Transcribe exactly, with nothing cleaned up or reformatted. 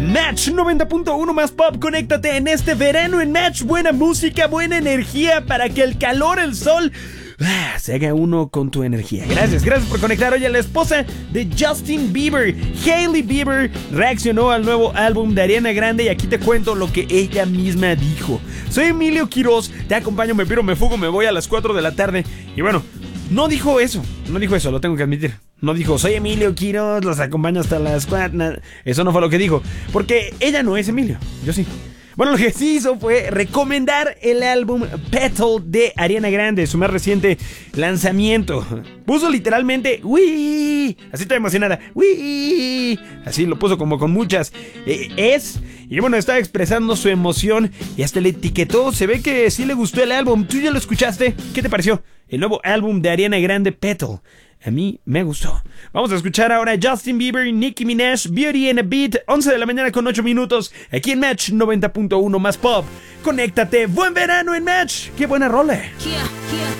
Match noventa punto uno más pop, conéctate en este verano en Match. Buena música, buena energía para que el calor, el sol ah, se haga uno con tu energía. Gracias, gracias por conectar. Oye, la esposa de Justin Bieber, Hailey Bieber, reaccionó al nuevo álbum de Ariana Grande y aquí te cuento lo que ella misma dijo. Soy Emilio Quiroz, te acompaño, me piro, me fugo, me voy a las cuatro de la tarde. Y bueno, no dijo eso, no dijo eso, lo tengo que admitir. No dijo, soy Emilio Quiroz, los acompaño hasta las cuatro. Eso no fue lo que dijo, porque ella no es Emilio, yo sí. Bueno, lo que sí hizo fue recomendar el álbum Petal de Ariana Grande, su más reciente lanzamiento. Puso literalmente, ¡uy! Así está emocionada, ¡uy! Así lo puso como con muchas eh, es. Y bueno, estaba expresando su emoción y hasta le etiquetó. Se ve que sí le gustó el álbum. ¿Tú ya lo escuchaste? ¿Qué te pareció? El nuevo álbum de Ariana Grande, Petal. A mí me gustó. Vamos a escuchar ahora Justin Bieber, Nicki Minaj, Beauty and a Beat, once de la mañana con ocho minutos, aquí en Match noventa punto uno más pop. Conéctate, buen verano en Match. ¡Qué buena rola! Yeah, yeah.